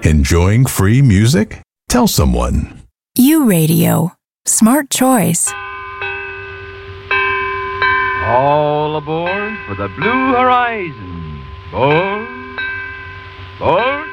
Enjoying free music? Tell someone. U Radio. Smart choice. All aboard for the Blue Horizon. Board.